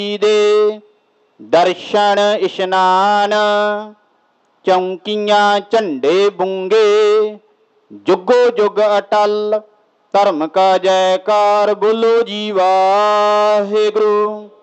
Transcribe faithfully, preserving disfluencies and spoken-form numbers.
ਦੇ ਦਰਸ਼ਨ ਇਸ਼ਨਾਨ, ਚੌਂਕੀਆਂ ਝੰਡੇ ਬੁੰਗੇ, ਜੁਗੋ ਜੁਗ ਅਟਲ ਧਰਮ ਕਾ ਜੈਕਾਰ। ਬੋਲੋ ਜੀ ਵਾਹਿਗੁਰੂ।